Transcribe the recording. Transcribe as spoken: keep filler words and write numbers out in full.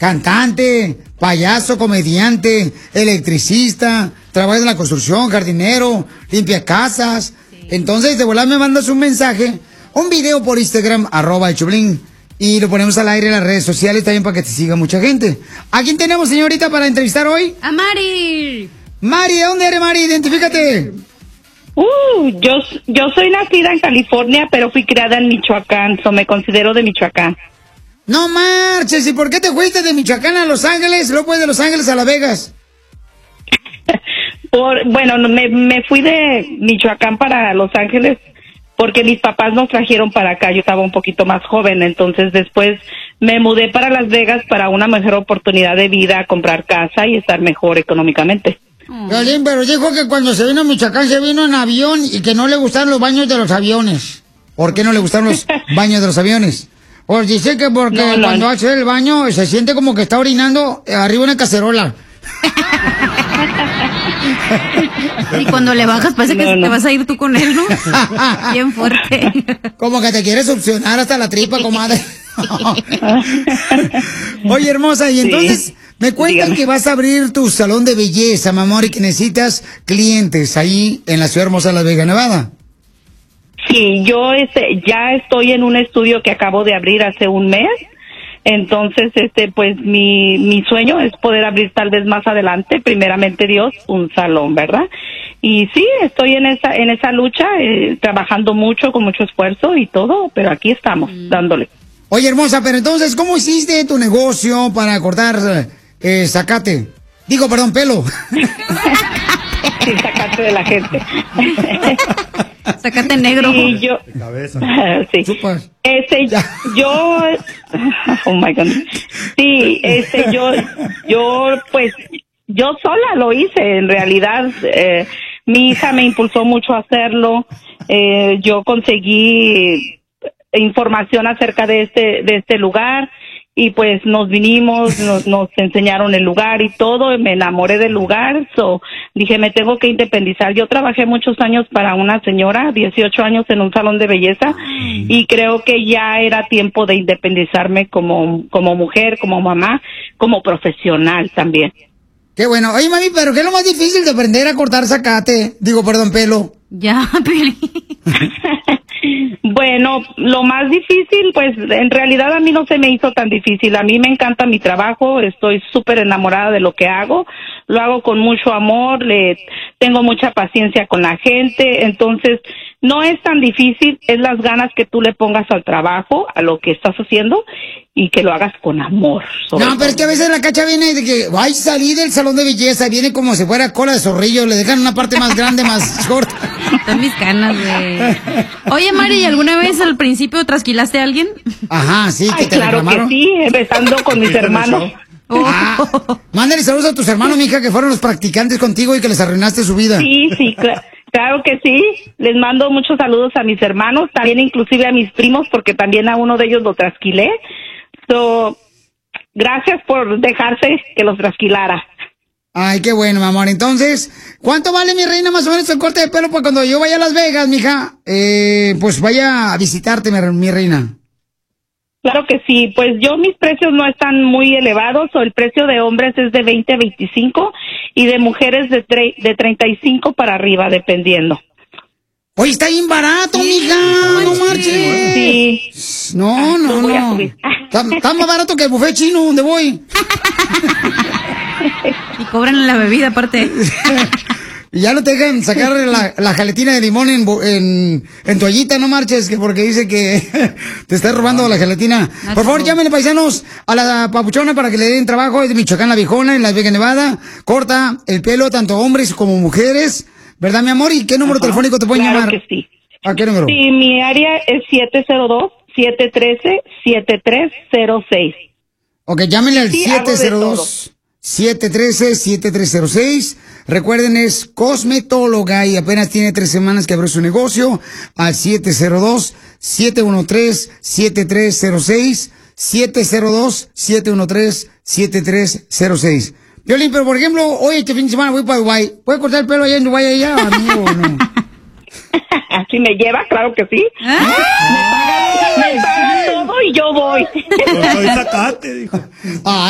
cantante, payaso, comediante, electricista, trabaja en la construcción, jardinero, limpia casas. Sí. Entonces, de volada me mandas un mensaje, un video por Instagram, arroba el Choplin, y lo ponemos al aire en las redes sociales también para que te siga mucha gente. ¿A quién tenemos, señorita, para entrevistar hoy? A Mari. Mari, ¿de dónde eres, Mari? Identifícate. Uh, yo, yo soy nacida en California, pero fui criada en Michoacán, so me considero de Michoacán. No marches, ¿y por qué te fuiste de Michoacán a Los Ángeles, luego de Los Ángeles a Las Vegas? Por, bueno, me, me fui de Michoacán para Los Ángeles porque mis papás nos trajeron para acá, yo estaba un poquito más joven, entonces después me mudé para Las Vegas para una mejor oportunidad de vida, comprar casa y estar mejor económicamente. Violín, pero dijo que cuando se vino a Michoacán se vino en avión y que no le gustaron los baños de los aviones. ¿Por qué no le gustaron los baños de los aviones? Pues dice que porque no, no, cuando no. hace el baño se siente como que está orinando arriba de una cacerola. Y cuando le bajas parece no, que no. te vas a ir tú con él, ¿no? Bien fuerte. Como que te quieres succionar hasta la tripa, comadre. Oye, hermosa, y entonces sí. me cuentan Dígame. que vas a abrir tu salón de belleza, mi amor, y que necesitas clientes ahí en la ciudad hermosa de Las Vegas, Nevada. Sí, yo este, ya estoy en un estudio que acabo de abrir hace un mes. Entonces, este, pues mi, mi sueño es poder abrir tal vez más adelante, primeramente Dios, un salón, ¿verdad? Y sí, estoy en esa, en esa lucha, eh, trabajando mucho, con mucho esfuerzo y todo, pero aquí estamos, mm. dándole. Oye, hermosa, pero entonces, ¿cómo hiciste tu negocio para cortar eh, zacate? Digo, perdón, pelo. Sí, zacate de la gente. Zacate negro. Sí, yo, de cabeza. Sí. Super. Este, yo, oh my God. Sí, este, yo, yo, pues, yo sola lo hice, en realidad, eh, mi hija me impulsó mucho a hacerlo, eh, yo conseguí información acerca de este, de este lugar, y pues nos vinimos, nos, nos enseñaron el lugar y todo, me enamoré del lugar, so dije me tengo que independizar. Yo trabajé muchos años para una señora, dieciocho años en un salón de belleza, y creo que ya era tiempo de independizarme como, como mujer, como mamá, como profesional también. Qué bueno. Oye, mami, pero ¿qué es lo más difícil de aprender a cortar zacate? Digo, perdón, pelo. Ya, Pili. Bueno, lo más difícil, pues en realidad a mí no se me hizo tan difícil. A mí me encanta mi trabajo, estoy súper enamorada de lo que hago, lo hago con mucho amor, le tengo mucha paciencia con la gente, entonces no es tan difícil, es las ganas que tú le pongas al trabajo, a lo que estás haciendo, y que lo hagas con amor. No, pero todo. Es que a veces la cacha viene de que, ay, salí del salón de belleza, viene como si fuera cola de zorrillo, le dejan una parte más grande, más corta. Son mis canas, güey. Oye, Mari, ¿y alguna vez al principio trasquilaste a alguien? Ajá, sí, que Ay, te claro reclamaron. que sí, empezando con mis hermanos. Oh. Ah, mándale saludos a tus hermanos, mija, que fueron los practicantes contigo y que les arruinaste su vida. Sí, sí, cl- claro que sí. Les mando muchos saludos a mis hermanos, también inclusive a mis primos, porque también a uno de ellos lo trasquilé. So, gracias por dejarse que los trasquilara. Ay, qué bueno, mi amor. Entonces, ¿cuánto vale, mi reina, más o menos el corte de pelo para cuando yo vaya a Las Vegas, mija? Eh, pues vaya a visitarte, mi, mi reina. Claro que sí, pues yo mis precios no están muy elevados, o el precio de hombres es de veinte a veinticinco y de mujeres de, tre- de treinta y cinco para arriba, dependiendo. Oye, está bien barato, mija, no marches. Sí. No, no, Lo voy a no. subir. Está, está más barato que el buffet chino donde voy. Y cobran la bebida aparte. Y ya no te dejan sacar la, la jaletina de limón en, en, en toallita, no marches, que porque dice que te está robando la gelatina. Por favor, llámenle, paisanos, a la papuchona para que le den trabajo. Es de Michoacán, La Viejona, en Las Vegas, Nevada. Corta el pelo, tanto hombres como mujeres. ¿Verdad, mi amor? ¿Y qué número Ajá. telefónico te pueden claro llamar? Que sí. ¿A qué número? Sí, mi área es siete cero dos, siete uno tres, siete tres cero seis. Ok, llámenle al sí, siete cero dos, siete uno tres, siete tres cero seis. Recuerden, es cosmetóloga y apenas tiene tres semanas que abrió su negocio. Al siete cero dos, siete uno tres, siete tres cero seis. siete cero dos, siete uno tres, siete tres cero seis. Violín, pero por ejemplo, hoy este fin de semana voy para Dubái. ¿Puede cortar el pelo allá en Dubái allá o no? ¿O no? Si me lleva, claro que sí. ¿Ah? Me pagan todo y yo voy. Pues soy sacate, dijo. Ay,